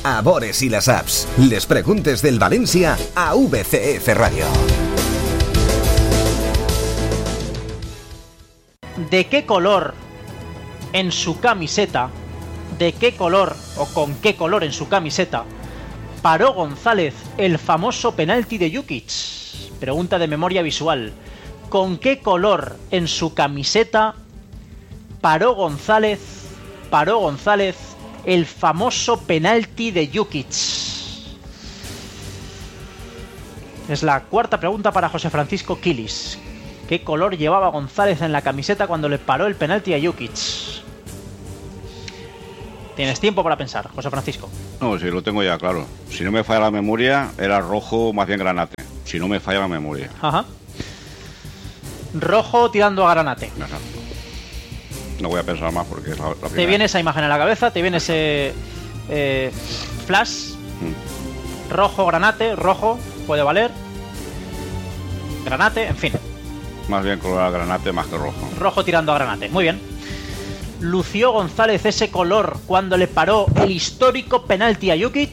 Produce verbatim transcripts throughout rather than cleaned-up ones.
a Bores y las apps. Les preguntes del Valencia a V C F Radio. ¿De qué color en su camiseta, de qué color o con qué color en su camiseta paró González el famoso penalti de Jukic? Pregunta de memoria visual. ¿Con qué color en su camiseta paró González, paró González el famoso penalti de Jukic? Es la cuarta pregunta para José Francisco Quilis. ¿Qué color llevaba González en la camiseta cuando le paró el penalti a Jukic? Tienes tiempo para pensar, José Francisco. No, sí, lo tengo ya claro. Si no me falla la memoria, era rojo, más bien granate. Si no me falla la memoria. Ajá. Rojo tirando a granate. Exacto. No voy a pensar más porque es la, la primera. Te viene esa imagen a la cabeza, te viene ese eh, flash. Mm. Rojo, granate, rojo, puede valer. Granate, en fin. Más bien color a granate más que rojo. Rojo tirando a granate, muy bien. ¿Lució González ese color cuando le paró el histórico penalti a Jukic?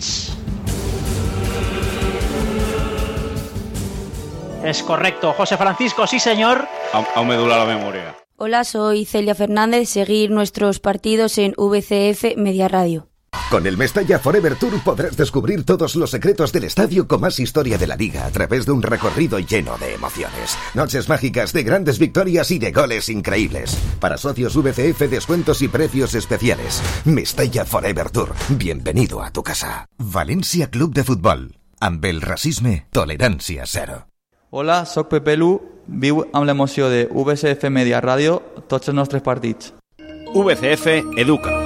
Es correcto, José Francisco, sí señor. Aún, aún me dura la memoria. Hola, soy Celia Fernández. Seguir nuestros partidos en V C F Media Radio. Con el Mestalla Forever Tour podrás descubrir todos los secretos del estadio con más historia de la liga a través de un recorrido lleno de emociones. Noches mágicas de grandes victorias y de goles increíbles. Para socios V C F, descuentos y precios especiales. Mestalla Forever Tour. Bienvenido a tu casa. València Club de Futbol. Amb el racisme, tolerància zero. Hola, soc Pepe Lu. Viu amb l'emoció de V C F Media Radio tots els nostres partits. V C F Educa.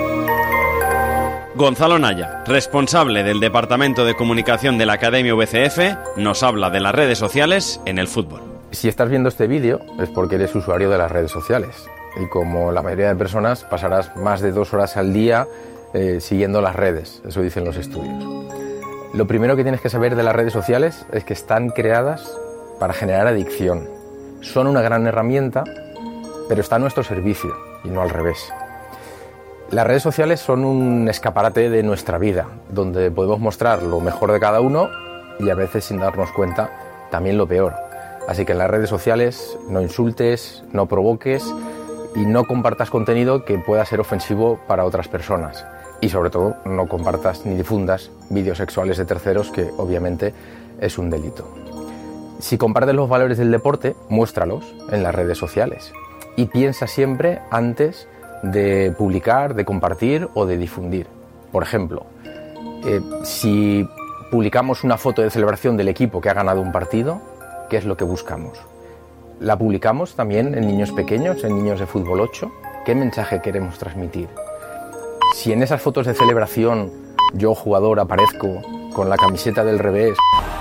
Gonzalo Naya, responsable del Departamento de Comunicación de la Academia V C F, nos habla de las redes sociales en el fútbol. Si estás viendo este vídeo es porque eres usuario de las redes sociales y como la mayoría de personas pasarás más de dos horas al día eh, siguiendo las redes, eso dicen los estudios. Lo primero que tienes que saber de las redes sociales es que están creadas para generar adicción. Son una gran herramienta, pero está a nuestro servicio y no al revés. Las redes sociales son un escaparate de nuestra vida, donde podemos mostrar lo mejor de cada uno y a veces, sin darnos cuenta, también lo peor. Así que en las redes sociales no insultes, no provoques y no compartas contenido que pueda ser ofensivo para otras personas. Y sobre todo, no compartas ni difundas vídeos sexuales de terceros, que obviamente es un delito. Si compartes los valores del deporte, muéstralos en las redes sociales. Y piensa siempre antes de publicar, de compartir o de difundir. Por ejemplo, eh, si publicamos una foto de celebración del equipo que ha ganado un partido, ¿qué es lo que buscamos? ¿La publicamos también en niños pequeños, en niños de fútbol ocho? ¿Qué mensaje queremos transmitir? Si en esas fotos de celebración yo, jugador, aparezco con la camiseta del revés...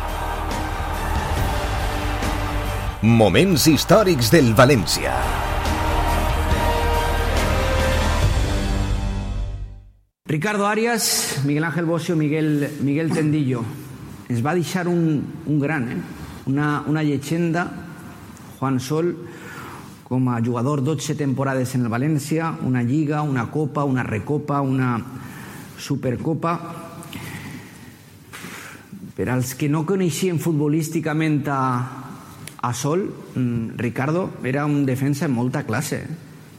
Moments històrics del València. Ricardo Arias, Miguel Ángel Bosio, Miguel, Miguel Tendillo. Ens va deixar un, un gran, eh? una, una llegenda, Juan Sol, com a jugador dotze temporades en el València, una lliga, una copa, una recopa, una supercopa. Per als que no coneixien futbolísticament a, a Sol, Ricardo era un defensa en molta classe. Eh?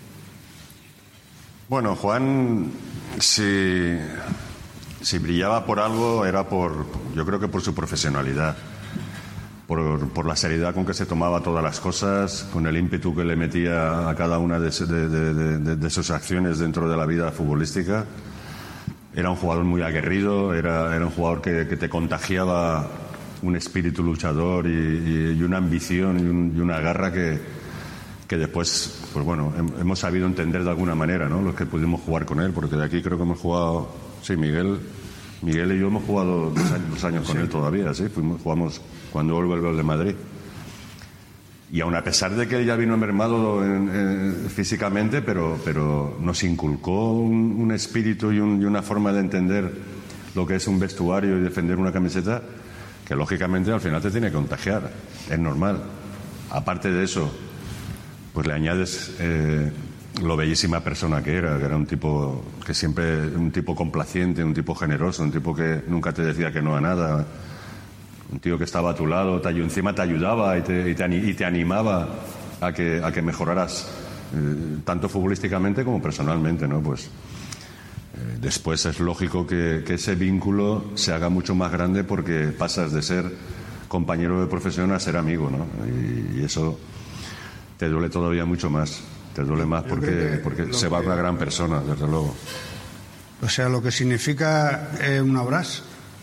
Bueno, Juan, si, si brillaba por algo era por, yo creo que por su profesionalidad, por, por la seriedad con que se tomaba todas las cosas, con el ímpetu que le metía a cada una de, de, de, de, de sus acciones dentro de la vida futbolística. Era un jugador muy aguerrido, era, era un jugador que, que te contagiaba un espíritu luchador y, y, y una ambición y, un, y una garra que, que después, pues bueno, hemos sabido entender de alguna manera, ¿no? Los que pudimos jugar con él, porque de aquí creo que hemos jugado, sí, Miguel, Miguel y yo hemos jugado dos años, dos años con sí. él todavía, sí, fuimos, jugamos cuando volvió el gol de Madrid. Y aun a pesar de que él ya vino mermado en, en, físicamente, pero, pero nos inculcó un, un espíritu y, un, y una forma de entender lo que es un vestuario y defender una camiseta que lógicamente al final te tiene que contagiar, es normal. Aparte de eso, pues le añades eh, lo bellísima persona que era, que era un tipo que siempre, un tipo complaciente, un tipo generoso, un tipo que nunca te decía que no a nada, un tío que estaba a tu lado, te, encima te ayudaba y te, y te, y te animaba a que, a que mejoraras eh, tanto futbolísticamente como personalmente, ¿no? Pues eh, después es lógico que, que ese vínculo se haga mucho más grande porque pasas de ser compañero de profesión a ser amigo, ¿no? Y, y eso te duele todavía mucho más. Te duele más porque, porque se va una gran persona, desde luego. O sea, lo que significa eh, un abrazo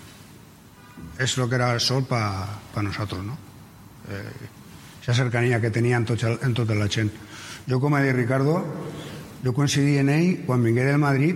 es lo que era el Sol para pa nosotros, ¿no? Eh, esa cercanía que tenía en, tot, en tota la gent. Jo, com ha dit Ricardo, jo coincidí en ell quan vingué del Madrid,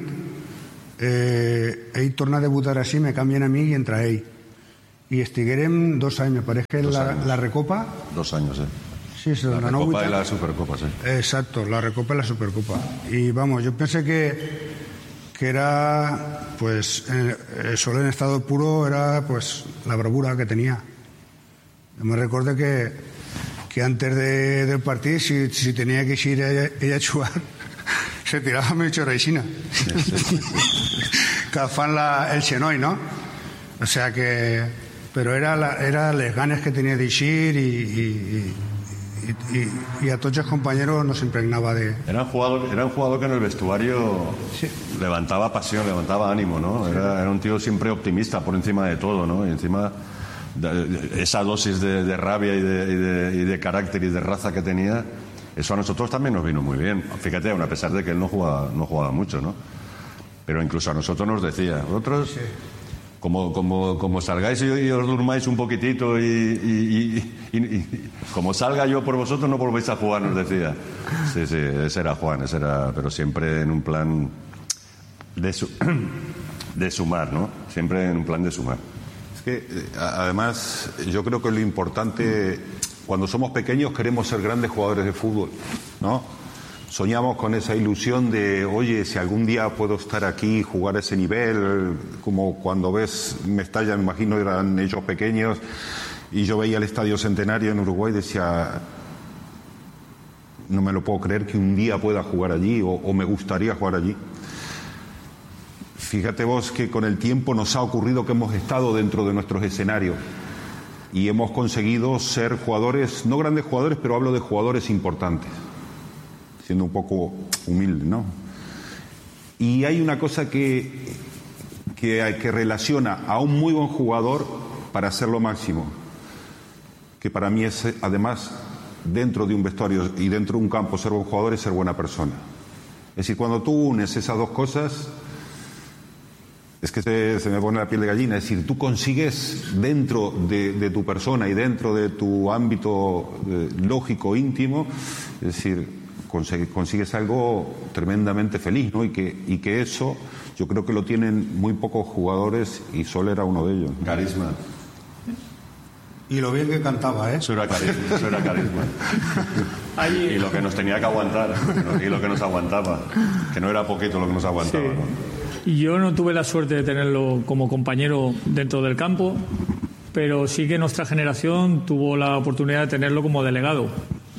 eh, ell torna a debutar així, me canvien a mi i entra ell. I estiguérem dos anys, me parece que la, la Recopa... Dos anys, eh. Sí, se la Recopa y la Supercopa, sí. Exacto, la Recopa y la Supercopa. Y vamos, yo pensé que, que era, pues, eh, solo en estado puro era, pues, la bravura que tenía. Yo me recuerdo que, que antes de, del partido, si, si tenía que ir ella, ella a jugar, se tiraba mucho raicina. Sí, sí. Que fan la, el xenoi, ¿no? O sea que... Pero era, la, era les ganes que tenía de ir y... y, y Y, y, y a todos los compañeros nos impregnaba de... Era un jugador, era un jugador que en el vestuario sí. levantaba pasión, levantaba ánimo, ¿no? Era, era un tío siempre optimista por encima de todo, ¿no? Y encima de, esa dosis de, de rabia y de, y, de, y de carácter y de raza que tenía, eso a nosotros también nos vino muy bien. Fíjate, aun a pesar de que él no jugaba, no jugaba mucho, ¿no? Pero incluso a nosotros nos decía, vosotros... Sí. Como, como, como salgáis y, y os durmáis un poquitito y, y, y, y, y como salga yo por vosotros no volvéis a jugar, nos decía. Sí, sí, ese era Juan, ese era, pero siempre en un plan de, su, de sumar, ¿no? Siempre en un plan de sumar. Es que, además, yo creo que lo importante, cuando somos pequeños queremos ser grandes jugadores de fútbol, ¿no? Soñamos con esa ilusión de, oye, si algún día puedo estar aquí y jugar a ese nivel, como cuando ves Mestalla, me imagino, eran ellos pequeños, y yo veía el Estadio Centenario en Uruguay y decía, no me lo puedo creer que un día pueda jugar allí, o, o me gustaría jugar allí. Fíjate vos que con el tiempo nos ha ocurrido que hemos estado dentro de nuestros escenarios y hemos conseguido ser jugadores, no grandes jugadores, pero hablo de jugadores importantes, siendo un poco humilde, ¿no? Y hay una cosa que, que, que relaciona a un muy buen jugador para ser lo máximo, que para mí es, además, dentro de un vestuario y dentro de un campo, ser buen jugador es ser buena persona. Es decir, cuando tú unes esas dos cosas, es que se, se me pone la piel de gallina. Es decir, tú consigues dentro de, de tu persona y dentro de tu ámbito eh, lógico, íntimo, es decir, consigues algo tremendamente feliz, ¿no? Y que, y que eso yo creo que lo tienen muy pocos jugadores y Sol era uno de ellos. Carisma. Y lo bien que cantaba, ¿eh? Eso era carisma, eso era carisma. Y lo que nos tenía que aguantar, y lo que nos aguantaba, que no era poquito lo que nos aguantaba, sí. ¿No? Y yo no tuve la suerte de tenerlo como compañero dentro del campo, pero sí que nuestra generación tuvo la oportunidad de tenerlo como delegado.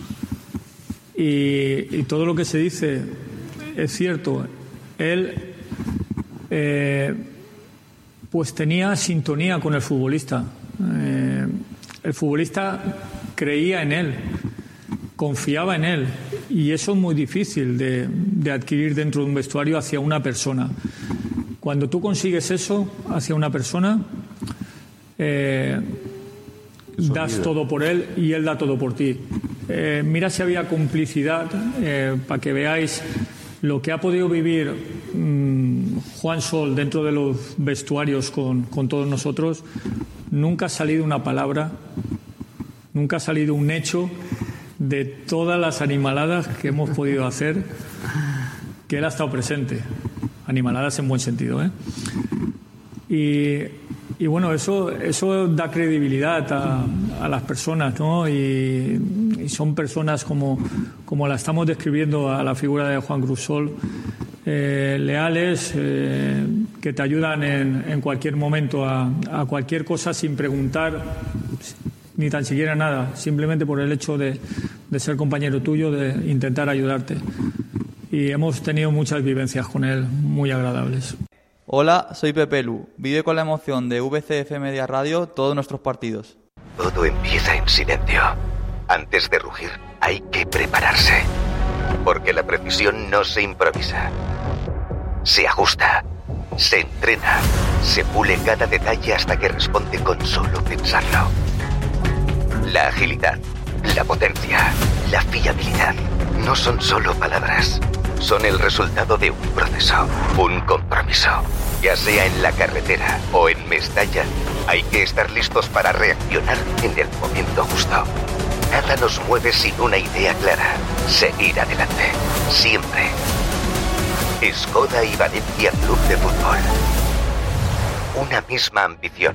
Y, y todo lo que se dice es cierto. Él eh, pues tenía sintonía con el futbolista. Eh, el futbolista creía en él, confiaba en él, y eso es muy difícil de, de adquirir dentro de un vestuario hacia una persona. Cuando tú consigues eso hacia una persona, eh, das todo por él y él da todo por ti. Eh, mira si había complicidad, eh, para que veáis lo que ha podido vivir mmm, Juan Sol dentro de los vestuarios con, con todos nosotros. Nunca ha salido una palabra, nunca ha salido un hecho de todas las animaladas que hemos podido hacer, que él ha estado presente. Animaladas en buen sentido, ¿eh? Y... Y bueno, eso eso da credibilidad a, a las personas, ¿no? Y, y son personas como, como la estamos describiendo a la figura de Juan Cruz Sol, eh, leales, eh, que te ayudan en, en cualquier momento a, a cualquier cosa sin preguntar ni tan siquiera nada, simplemente por el hecho de, de ser compañero tuyo, de intentar ayudarte. Y, y hemos tenido muchas vivencias con él muy agradables. Hola, soy Pepe Lu. Vive con la emoción de V C F Media Radio todos nuestros partidos. Todo empieza en silencio. Antes de rugir, hay que prepararse. Porque la precisión no se improvisa. Se ajusta, se entrena, se pule cada detalle hasta que responde con solo pensarlo. La agilidad, la potencia, la fiabilidad no son solo palabras. Son el resultado de un proceso, un compromiso. Ya sea en la carretera o en Mestalla, hay que estar listos para reaccionar en el momento justo. Nada nos mueve sin una idea clara. Seguir adelante. Siempre. Skoda y Valencia Club de Fútbol. Una misma ambición.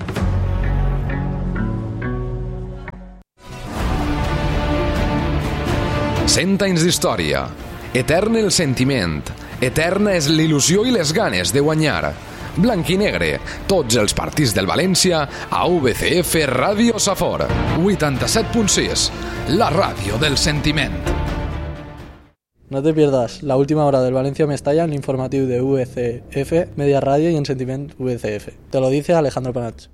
Cent anys d'història. Etern el sentiment. Eterna és l'il·lusió i les ganes de guanyar. Blanc i negre, tots els partits del València a V C F Ràdio Safor. vuitanta-set punt sis, la ràdio del sentiment. No te pierdas la última hora del Valencia Mestalla en el informatiu de V C F, Media Radio y en Sentiment V C F. Te lo dice Alejandro Panach.